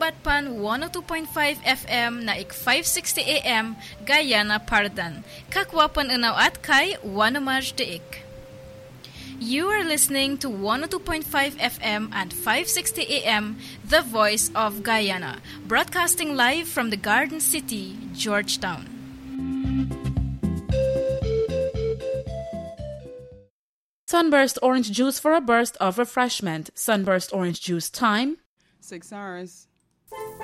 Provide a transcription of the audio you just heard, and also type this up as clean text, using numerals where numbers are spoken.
Pan 102.5 FM na ik 560 AM Guyana Pardan. Kakwapan unaw at kay Wanamaj Deik. You are listening to 102.5 FM and 560 AM, The Voice of Guyana, broadcasting live from the Garden City, Georgetown. Sunburst orange juice for a burst of refreshment. Sunburst orange juice time. 6 hours.